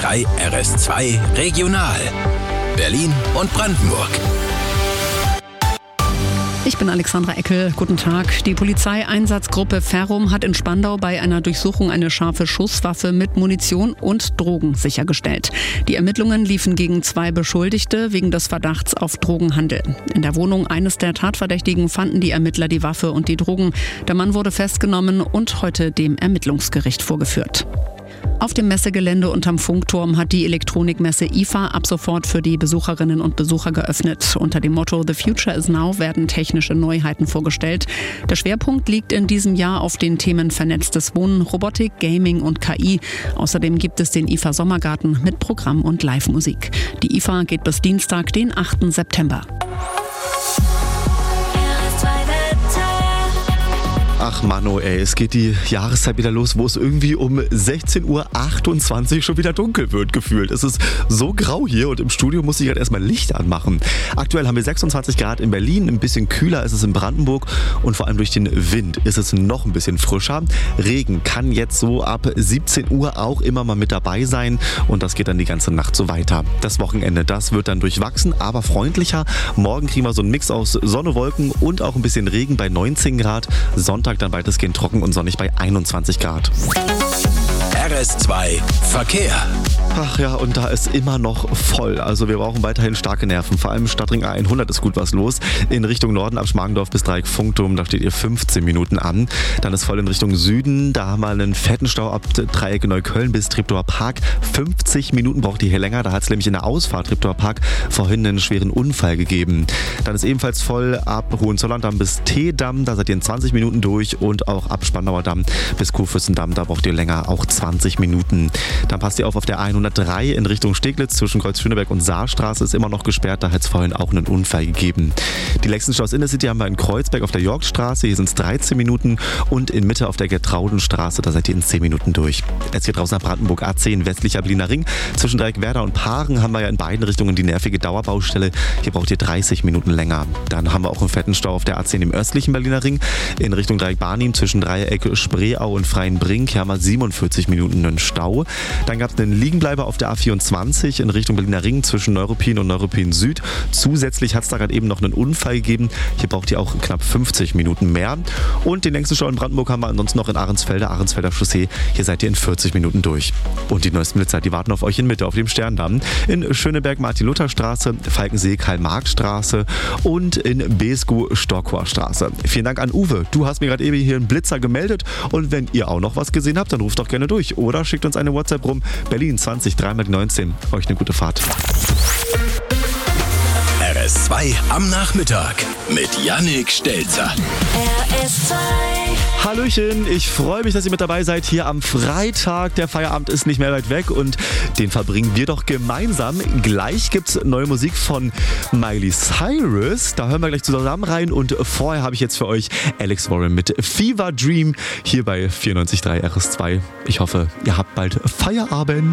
Polizei RS2 Regional. Berlin und Brandenburg. Ich bin Alexandra Eckel. Guten Tag. Die Polizeieinsatzgruppe Ferrum hat in Spandau bei einer Durchsuchung eine scharfe Schusswaffe mit Munition und Drogen sichergestellt. Die Ermittlungen liefen gegen 2 Beschuldigte wegen des Verdachts auf Drogenhandel. In der Wohnung eines der Tatverdächtigen fanden die Ermittler die Waffe und die Drogen. Der Mann wurde festgenommen und heute dem Ermittlungsgericht vorgeführt. Auf dem Messegelände unterm Funkturm hat die Elektronikmesse IFA ab sofort für die Besucherinnen und Besucher geöffnet. Unter dem Motto The Future is Now werden technische Neuheiten vorgestellt. Der Schwerpunkt liegt in diesem Jahr auf den Themen vernetztes Wohnen, Robotik, Gaming und KI. Außerdem gibt es den IFA Sommergarten mit Programm und Live-Musik. Die IFA geht bis Dienstag, den 8. September. Ach Mano, es geht die Jahreszeit wieder los, wo es irgendwie um 16:28 Uhr schon wieder dunkel wird gefühlt. Es ist so grau hier und im Studio muss ich halt erstmal Licht anmachen. Aktuell haben wir 26 Grad in Berlin, ein bisschen kühler ist es in Brandenburg und vor allem durch den Wind ist es noch ein bisschen frischer. Regen kann jetzt so ab 17 Uhr auch immer mal mit dabei sein und das geht dann die ganze Nacht so weiter. Das Wochenende, das wird dann durchwachsen, aber freundlicher. Morgen kriegen wir so einen Mix aus Sonne, Wolken und auch ein bisschen Regen bei 19 Grad. Sonntag dann weitestgehend trocken und sonnig bei 21 Grad. RS2 Verkehr. Ach ja, und da ist immer noch voll. Also wir brauchen weiterhin starke Nerven. Vor allem Stadtring A100 ist gut was los. In Richtung Norden ab Schmargendorf bis Dreieck Funkturm, da steht ihr 15 Minuten an. Dann ist voll in Richtung Süden. Da haben wir einen fetten Stau ab Dreieck Neukölln bis Treptower Park. 50 Minuten braucht ihr hier länger. Da hat es nämlich in der Ausfahrt Treptower Park vorhin einen schweren Unfall gegeben. Dann ist ebenfalls voll ab Hohenzollern-Damm bis Teedamm. Da seid ihr in 20 Minuten durch. Und auch ab Spandauer Damm bis Kurfürstendamm. Da braucht ihr länger, auch 20 Minuten. Dann passt ihr auf der 103 in Richtung Steglitz zwischen Kreuz-Schöneberg und Saarstraße ist immer noch gesperrt. Da hat es vorhin auch einen Unfall gegeben. Die längsten Staus in der City haben wir in Kreuzberg auf der Yorkstraße. Hier sind es 13 Minuten. Und in Mitte auf der Gertraudenstraße, da seid ihr in 10 Minuten durch. Jetzt geht raus nach Brandenburg A10 westlicher Berliner Ring. Zwischen Dreieckwerder und Paaren haben wir ja in beiden Richtungen die nervige Dauerbaustelle. Hier braucht ihr 30 Minuten länger. Dann haben wir auch einen fetten Stau auf der A10 im östlichen Berliner Ring. In Richtung Dreieck-Barnim zwischen Dreieck Spreeau und Freienbrink. Hier haben wir 47 Minuten einen Stau. Dann gab es einen Liegenbleiber auf der A24 in Richtung Berliner Ring zwischen Neuruppin und Neuruppin Süd. Zusätzlich hat es da gerade eben noch einen Unfall gegeben. Hier braucht ihr auch knapp 50 Minuten mehr. Und den längsten Stau in Brandenburg haben wir ansonsten noch in Ahrensfelder Chaussee. Hier seid ihr in 40 Minuten durch. Und die neuesten Blitzer, die warten auf euch in Mitte auf dem Sterndamm. In Schöneberg Martin-Luther-Straße, Falkensee Karl-Marx-Straße und in Beesgu Storkower-Straße. Vielen Dank an Uwe. Du hast mir gerade eben hier einen Blitzer gemeldet. Und wenn ihr auch noch was gesehen habt, dann ruft doch gerne durch. Oder schickt uns eine WhatsApp rum. Berlin 20 319. Euch eine gute Fahrt. RS2 am Nachmittag mit Yannick Stelzer. RS2. Hallöchen, ich freue mich, dass ihr mit dabei seid hier am Freitag. Der Feierabend ist nicht mehr weit weg und den verbringen wir doch gemeinsam. Gleich gibt's neue Musik von Miley Cyrus. Da hören wir gleich zusammen rein und vorher habe ich jetzt für euch Alex Warren mit Fever Dream hier bei 94.3 RS2. Ich hoffe, ihr habt bald Feierabend.